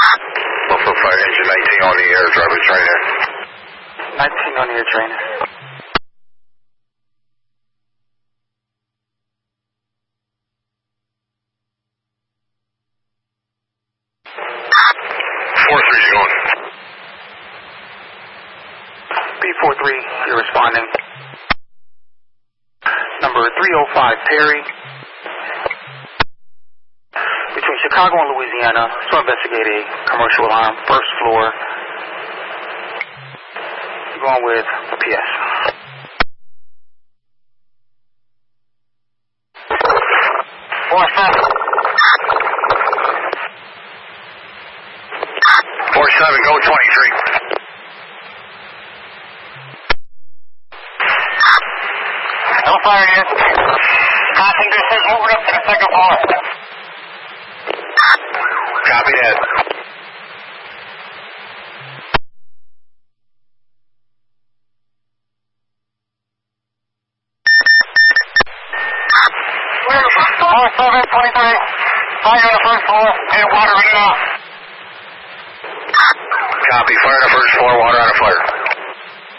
Buffalo Fire Engine 19 on the air, driver trainer. 19 on the air, trainer. B43, you're responding. Number 305, Perry. Between Chicago and Louisiana, so investigate a commercial alarm, first floor. You're going with the PS. Seven, go 23. No fire yet. Passing distance, moving up to the second floor. Copy that. Floor 723. Fire on the first floor. And water running off. Copy. Fire on the first floor, water on the fire.